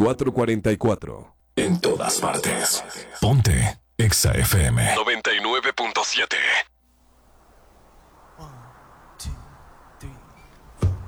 444. En todas partes. Ponte Exa FM 99.7.